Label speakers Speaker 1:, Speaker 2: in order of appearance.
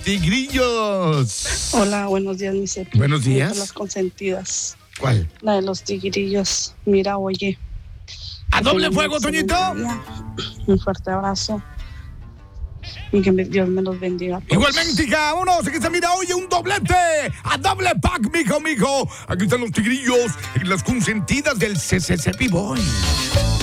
Speaker 1: tigrillos.
Speaker 2: Hola, buenos días, mis hermanos.
Speaker 1: Buenos días.
Speaker 2: Las consentidas.
Speaker 1: ¿Cuál?
Speaker 2: La de los tigrillos. Mira, oye.
Speaker 1: ¡A doble fuego, Toñito!
Speaker 2: Un fuerte abrazo. Y que Dios me los bendiga a todos.
Speaker 1: Igualmente, hija, vámonos. Aquí está, mira, oye, un doblete. A doble pack, mijo. Aquí están los tigrillos. Y las consentidas del CCC Boy.